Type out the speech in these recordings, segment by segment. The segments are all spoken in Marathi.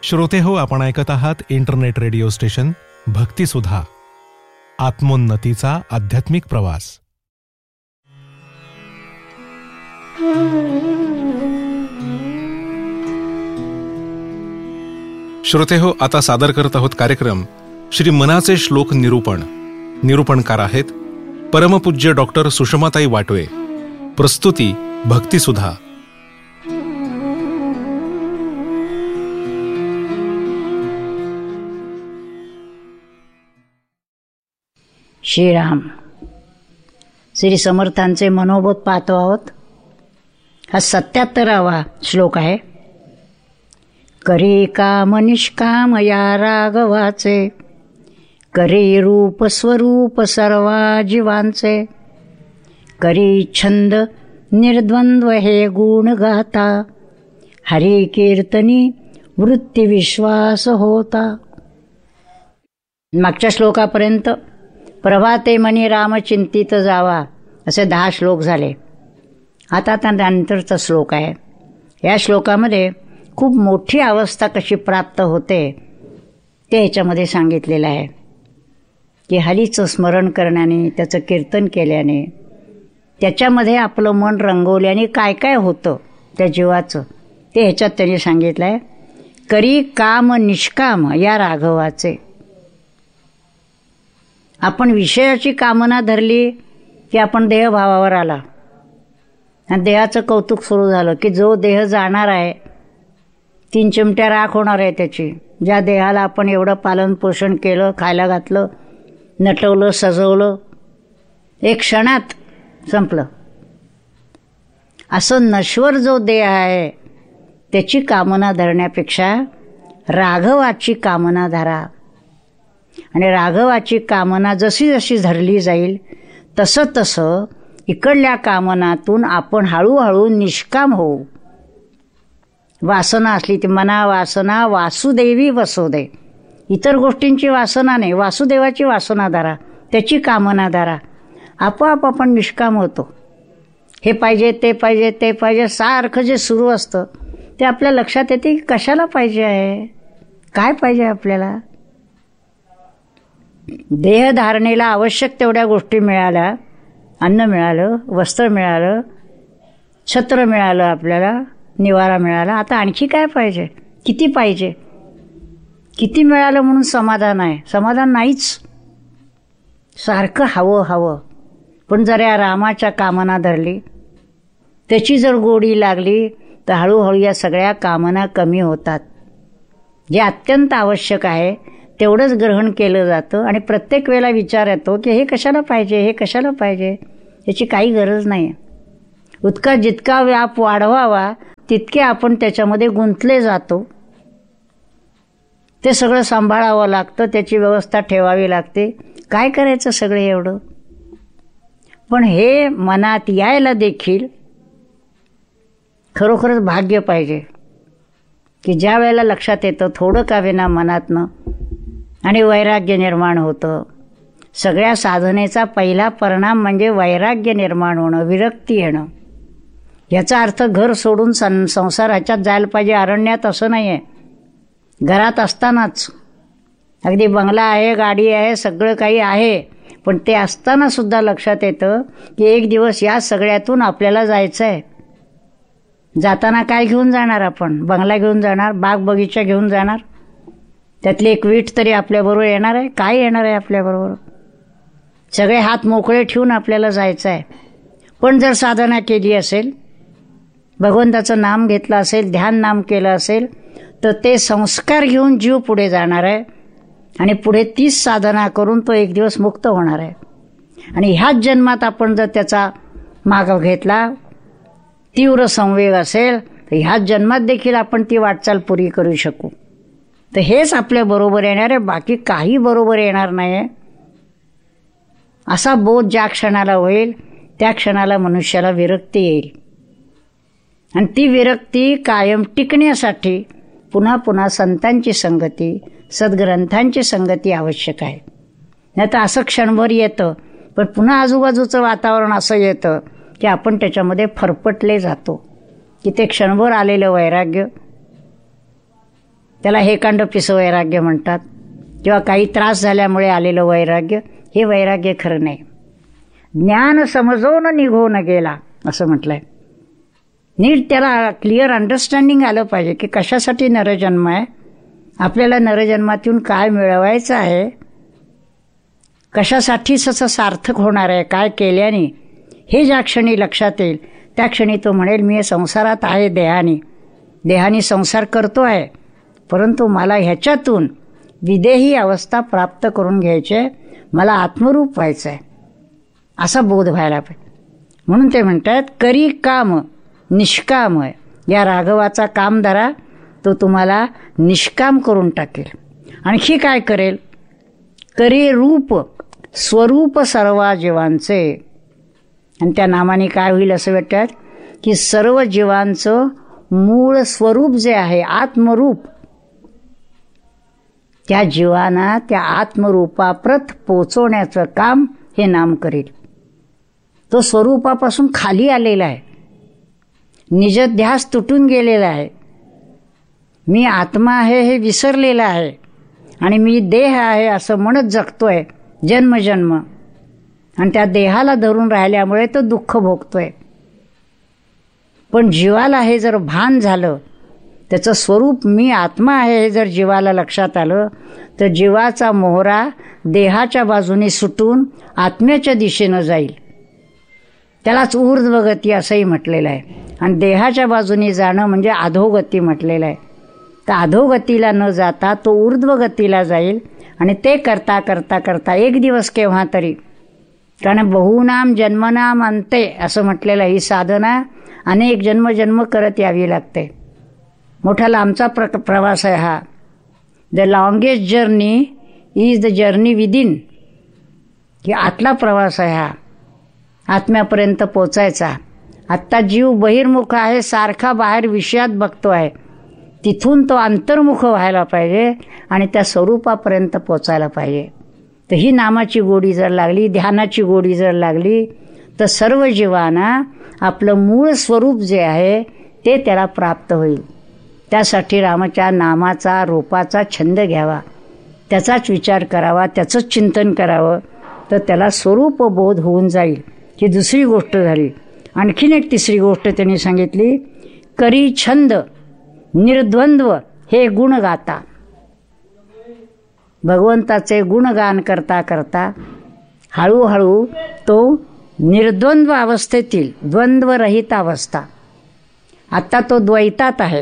श्रोते हो, आपण ऐकत आहात इंटरनेट रेडिओ स्टेशन भक्तिसुधा, आत्मोन्नतीचा आध्यात्मिक प्रवास. श्रोते हो, आता सादर करत आहोत कार्यक्रम श्री मनाचे श्लोक निरूपण. निरूपणकार आहेत परमपूज्य डॉक्टर सुषमाताई वाटवे. प्रस्तुती भक्तिसुधा. श्रीराम. श्री समर्थांचे मनोबोध पाहतो आहोत. हा 77वा श्लोक आहे. करी काम निष्काम या राघवाचे, करी रूप स्वरूप सर्वा जीवांचे, करी छंद निर्द्वंद्व हे गुण गाता, हरी कीर्तनी वृत्ती विश्वास होता. मागच्या श्लोकापर्यंत प्रभाते मनी राम चिंतित जावा असे 10 श्लोक झाले. आता त्यानंतरचा श्लोक आहे. या श्लोकामध्ये खूप मोठी अवस्था कशी प्राप्त होते ते ह्याच्यामध्ये सांगितलेलं आहे की हरीचं स्मरण करण्याने, त्याचं कीर्तन केल्याने, त्याच्यामध्ये आपलं मन रंगवल्याने काय काय होतं त्या जीवाचं ते ह्याच्यात त्यांनी सांगितलं आहे. करी काम निष्काम या राघवाचे. आपण विषयाची कामना धरली की आपण देहभावावर आला आणि देहाचं कौतुक सुरू झालं की जो देह जाणार आहे 3 चिमट्या राख होणार आहे त्याची. ज्या देहाला आपण एवढं पालन पोषण केलं, खायला घातलं, नटवलं, सजवलं, एक क्षणात संपलं. असं नश्वर जो देह आहे त्याची कामना धरण्यापेक्षा राघवाची कामना धरा. आणि राघवाची कामना जशी जशी धरली जाईल तसं तसं इकडल्या कामनातून आपण हळूहळू निष्काम होऊ. वासना असली ती मना वासना वासुदेवी वसुदे. इतर गोष्टींची वासना नाही, वासुदेवाची वासना धरा, त्याची कामना धरा. आपोआप आपण निष्काम होतो. हे पाहिजे, ते पाहिजे, ते पाहिजे सारखं जे सुरू असतं ते आपल्या लक्षात येते की कशाला पाहिजे आहे, काय पाहिजे आपल्याला. देहधारणेला आवश्यक तेवढ्या गोष्टी मिळाल्या, अन्न मिळालं, वस्त्र मिळालं, छत्र मिळालं, आपल्याला निवारा मिळाला. आता आणखी काय पाहिजे, किती पाहिजे. किती मिळालं म्हणून समाधान आहे, समाधान नाहीच. सारखं हवं हवं. पण जर या रामाच्या कामना धरली, त्याची जर गोडी लागली तर हळूहळू या सगळ्या कामना कमी होतात. जे अत्यंत आवश्यक आहे तेवढंच ग्रहण केलं जातं आणि प्रत्येक वेळेला विचार येतो की हे कशाला पाहिजे, हे कशाला पाहिजे. याची काही गरज नाही. उतका जितका व्याप वाढवावा तितके आपण त्याच्यामध्ये गुंतले जातो. ते सगळं सांभाळावं लागतं, त्याची व्यवस्था ठेवावी लागते. काय करायचं सगळं एवढं. पण हे मनात यायला देखील खरोखरच भाग्य पाहिजे की ज्या वेळेला लक्षात येतं थोडं का विना मनातनं आणि वैराग्य निर्माण होतं. सगळ्या साधनेचा पहिला परिणाम म्हणजे वैराग्य निर्माण होणं, विरक्ती येणं. याचा अर्थ घर सोडून संसार ह्याच्यात जायला पाहिजे, अरण्यात, असं नाही आहे. घरात असतानाच अगदी बंगला आहे, गाडी आहे, सगळं काही आहे, पण ते असताना सुद्धा लक्षात येतं की एक दिवस या सगळ्यातून आपल्याला जायचं आहे. जाताना काय घेऊन जाणार आपण? बंगला घेऊन जाणार, बाग बगीचा घेऊन जाणार, त्यातली एक वीट तरी आपल्याबरोबर येणार आहे? काय येणार आहे आपल्याबरोबर? सगळे हात मोकळे ठेवून आपल्याला जायचं आहे. पण जर साधना केली असेल, भगवंताचं नाम घेतलं असेल, ध्यान नाम केलं असेल, तर ते संस्कार घेऊन जीव पुढे जाणार आहे आणि पुढे तीच साधना करून तो एक दिवस मुक्त होणार आहे. आणि ह्याच जन्मात आपण जर त्याचा माग घेतला, तीव्र संवेग असेल, तर ह्याच जन्मात देखील आपण ती वाटचाल पुरी करू शकू. तर हेच आपल्या बरोबर येणार आहे, बाकी काही बरोबर येणार नाही आहे. असा बोध ज्या क्षणाला होईल त्या क्षणाला मनुष्याला विरक्ती येईल. आणि ती विरक्ती कायम टिकण्यासाठी पुन्हा पुन्हा संतांची संगती, सद्ग्रंथांची संगती आवश्यक आहे. नाही तर असं क्षणभर येतं, पण पुन्हा आजूबाजूचं वातावरण असं येतं की आपण त्याच्यामध्ये फरफटले जातो की ते क्षणभर आलेलं वैराग्य त्याला हेकांडपिसं वैराग्य म्हणतात, किंवा काही त्रास झाल्यामुळे आलेलं वैराग्य, हे वैराग्य खरं नाही. ज्ञान समजून निघून गेला असं म्हटलंय. नीट त्याला क्लिअर अंडरस्टँडिंग आलं पाहिजे की कशासाठी नरजन्म आहे, आपल्याला नरजन्मातून काय मिळवायचं आहे, कशासाठीच असं सार्थक होणार आहे, काय केल्याने, हे ज्या क्षणी लक्षात येईल त्या क्षणी तो म्हणेल मी संसारात आहे देहाने संसार करतो आहे, परंतु मला ह्याच्यातून विदेही अवस्था प्राप्त करून घ्यायचे, मला आत्मरूप व्हायचं आहे, असा बोध व्हायला पाहिजे. म्हणून ते म्हणतात करी काम निष्काम. या राघवाचा काम धरा, तो तुम्हाला निष्काम करून टाकेल. आणखी काय करेल, करी रूप स्वरूप सर्व जीवांचे. आणि त्या नामाने काय होईल असं वाटतात की सर्व जीवांचं मूळ स्वरूप जे आहे आत्मरूप, त्या जीवांना त्या आत्मरूपाप्रत पोचवण्याचं काम हे नाम करेल. तो स्वरूपापासून खाली आलेला आहे, निजध्यास तुटून गेलेला आहे, मी आत्मा आहे हे विसरलेला आहे आणि मी देह आहे असं म्हणत जगतोय जन्मजन्म. आणि त्या देहाला धरून राहिल्यामुळे तो दुःख भोगतोय. पण जीवाला हे जर भान झालं, त्याचं स्वरूप मी आत्मा आहे हे जर जीवाला लक्षात आलं, तर जीवाचा मोहरा देहाच्या बाजूने सुटून आत्म्याच्या दिशेनं जाईल. त्यालाच ऊर्ध्वगती असंही म्हटलेलं आहे. आणि देहाच्या बाजूने जाणं म्हणजे अधोगती म्हटलेलं आहे. तर अधोगतीला न जाता तो ऊर्ध्वगतीला जाईल. आणि ते करता करता करता एक दिवस केव्हा तरी, कारण बहुनाम जन्मनाम अंते असं म्हटलेलं, ही साधना अनेक जन्मजन्म करत यावी लागते. मोठा लांबचा प्रवास आहे हा. The longest journey is the journey within, की आतला प्रवास आहे हा, आत्म्यापर्यंत पोचायचा. आत्ता जीव बहिर्मुख आहे, सारखा बाहेर विषयात बघतो आहे, तिथून तो अंतर्मुख व्हायला पाहिजे आणि त्या स्वरूपापर्यंत पोचायला पाहिजे. तर ही नामाची गोडी जर लागली, ध्यानाची गोडी जर लागली, तर सर्व जीवांना आपलं मूळ स्वरूप जे आहे ते त्याला प्राप्त होईल. त्यासाठी रामाच्या नामाचा रूपाचा छंद घ्यावा, त्याचाच विचार करावा, त्याचंच चिंतन करावं, तर त्याला स्वरूपबोध होऊन जाईल. ही दुसरी गोष्ट झाली. आणखीन एक तिसरी गोष्ट त्यांनी सांगितली, करी छंद निर्द्वंद्व हे गुण गाता. भगवंताचे गुणगान करता करता हळूहळू तो निर्द्वंद्व अवस्थेतील द्वंद्वरहित अवस्था, आत्ता तो द्वैतात आहे.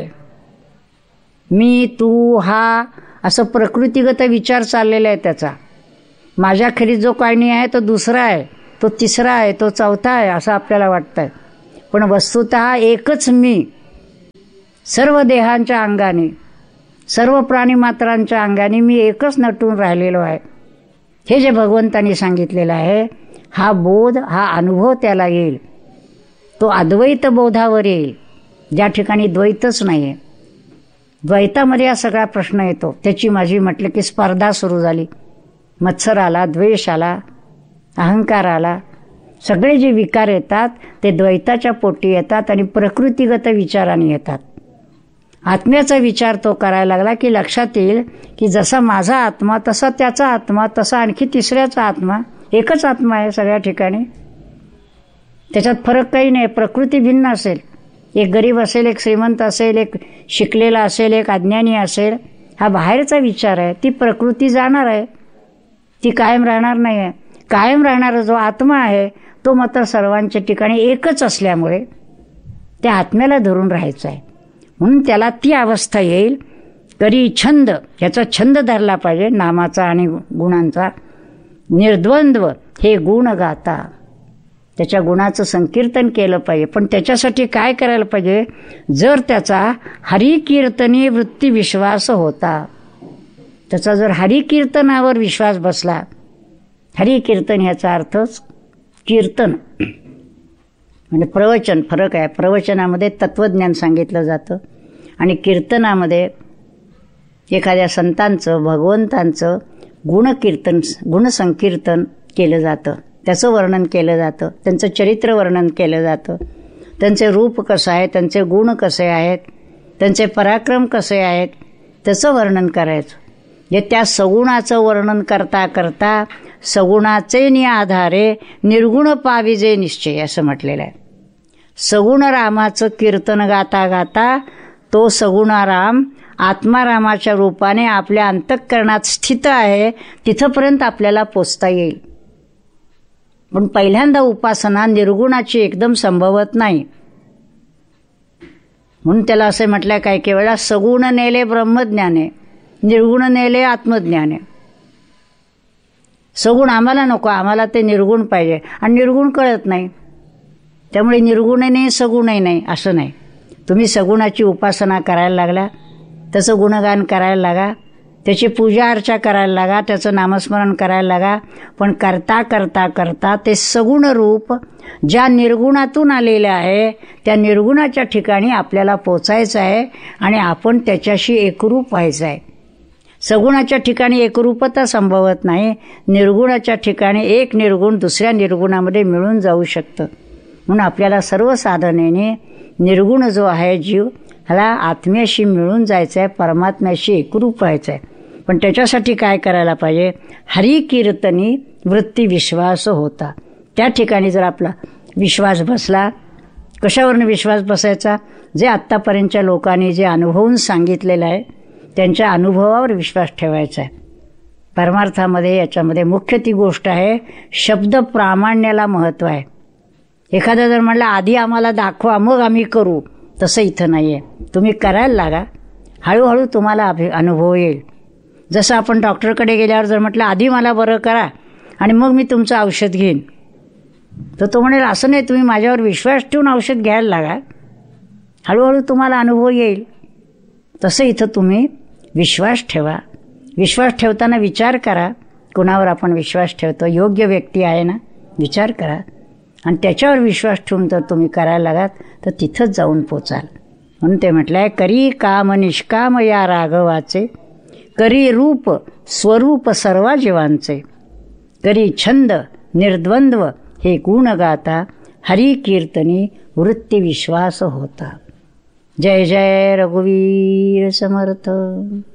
मी तू हा असं प्रकृतीगत विचार चाललेला आहे त्याचा. माझ्याखेरी जो काही नाही आहे तो दुसरा आहे, तो तिसरा आहे, तो चौथा आहे असं आपल्याला वाटतंय. पण वस्तुतः एकच मी, सर्व देहांच्या अंगाने, सर्व प्राणीमात्रांच्या अंगाने मी एकच नटून राहिलेलो आहे. हे जे भगवंतांनी सांगितलेलं आहे, हा बोध, हा अनुभव त्याला येईल. तो अद्वैत बोधावर येईल, ज्या ठिकाणी द्वैतच नाही आहे. द्वैतामध्ये हा सगळा प्रश्न येतो. त्याची माझी म्हटलं की स्पर्धा सुरू झाली. मत्सर आला, द्वेष आला, अहंकार आला. सगळे जे विकार येतात ते द्वैताच्या पोटी येतात आणि प्रकृतीगत विचाराने येतात. आत्म्याचा विचार तो करायला लागला की लक्षात येईल की जसा माझा आत्मा तसा त्याचा आत्मा, तसा आणखी तिसऱ्याचा आत्मा, एकच आत्मा आहे सगळ्या ठिकाणी. त्याच्यात फरक काही नाही. प्रकृती भिन्न असेल, एक गरीब असेल, एक श्रीमंत असेल, एक शिकलेला असेल, एक अज्ञानी असेल. हा बाहेरचा विचार आहे. ती प्रकृती जाणार आहे, ती कायम राहणार नाही आहे. कायम राहणारा जो आत्मा आहे तो मात्र सर्वांच्या ठिकाणी एकच असल्यामुळे त्या आत्म्याला धरून राहायचं आहे. म्हणून त्याला ती अवस्था येईल. करी छंद, ह्याचा छंद धरला पाहिजे नामाचा आणि गुणांचा. निर्द्वंद्व हे गुण गाता, त्याच्या गुणाचं संकीर्तन केलं पाहिजे. पण त्याच्यासाठी काय करायला पाहिजे, जर त्याचा हरिकीर्तनी वृत्ती विश्वास होता, त्याचा जर हरिकीर्तनावर विश्वास बसला. हरिकीर्तन ह्याचा अर्थच कीर्तन म्हणजे प्रवचन. फरक आहे, प्रवचनामध्ये तत्वज्ञान सांगितलं जातं आणि कीर्तनामध्ये एखाद्या संतांचं, भगवंतांचं गुणकीर्तन, गुणसंकीर्तन केलं जातं. त्याचं वर्णन केलं जातं, त्यांचं चरित्र वर्णन केलं जातं, त्यांचे रूप कसं आहे, त्यांचे गुण कसे आहेत, त्यांचे पराक्रम कसे आहेत, त्याचं वर्णन करायचं. जे त्या सगुणाचं वर्णन करता करता सगुणाचे नि आधारे निर्गुण पाविजे निश्चय असं म्हटलेलं आहे. सगुण रामाचं कीर्तन गाता गाता तो सगुणाराम आत्मारामाच्या रूपाने आपल्या अंतःकरणात स्थित आहे, तिथपर्यंत आपल्याला पोचता येईल. पण पहिल्यांदा उपासना निर्गुणाची एकदम संभवत नाही. म्हणून त्याला असे म्हटलं काय काही वेळा सगुण नेले ब्रह्मज्ञाने, निर्गुण नेले आत्मज्ञाने. सगुण आम्हाला नको, आम्हाला ते निर्गुण पाहिजे, आणि निर्गुण कळत नाही. त्यामुळे निर्गुणही नाही सगुणही नाही असं नाही. तुम्ही सगुणाची उपासना करायला लागला, त्याचं गुणगान करायला लागा, त्याची पूजा अर्चा करायला लागा, त्याचं नामस्मरण करायला लागा. पण करता करता करता ते सगुण रूप ज्या निर्गुणातून आलेलं आहे त्या निर्गुणाच्या ठिकाणी आपल्याला पोचायचं आहे आणि आपण त्याच्याशी एकरूप व्हायचं आहे. सगुणाच्या ठिकाणी एकरूपता संभवत नाही. निर्गुणाच्या ठिकाणी एक निर्गुण दुसऱ्या निर्गुणामध्ये मिळून जाऊ शकतं. म्हणून आपल्याला सर्व साधनेने निर्गुण जो आहे जीव ह्याला आत्म्याशी मिळून जायचं आहे, परमात्म्याशी एकरूप व्हायचं आहे. पण त्याच्यासाठी काय करायला पाहिजे? हरी कीर्तनी वृत्ती विश्वास होता. त्या ठिकाणी जर आपला विश्वास बसला, कशावरून विश्वास बसायचा? जे आत्तापर्यंतच्या लोकांनी जे अनुभवून सांगितलेलं आहे त्यांच्या अनुभवावर विश्वास ठेवायचा आहे. परमार्थामध्ये याच्यामध्ये मुख्य ती गोष्ट आहे, शब्द प्रामाण्याला महत्त्व आहे. एखादा जर म्हणला आधी आम्हाला दाखवा मग आम्ही करू, तसं इथं नाही आहे. तुम्ही करायला लागा, हळूहळू तुम्हाला अनुभव येईल. जसं आपण डॉक्टरकडे गेल्यावर जर म्हटलं आधी मला बरं करा आणि मग मी तुमचं औषध घेईन, तर तो म्हणेल असं नाही, तुम्ही माझ्यावर विश्वास ठेवून औषध घ्यायला लागा, हळूहळू तुम्हाला अनुभव येईल. तसं इथं तुम्ही विश्वास ठेवा. विश्वास ठेवताना विचार करा कुणावर आपण विश्वास ठेवतो. योग्य व्यक्ती आहे ना, विचार करा आणि त्याच्यावर विश्वास ठेवून जर तुम्ही करायला लागात तर तिथंच जाऊन पोचाल. म्हणून ते म्हटलं आहे, करी काम निष्काम या राघवाचे, करी रूप स्वरूप सर्वा जीवांचे, करी छंद निर्द्वंद्व हे गुण गाता, हरी कीर्तनी वृत्ती विश्वास होता. जय जय रघुवीर समर्थ.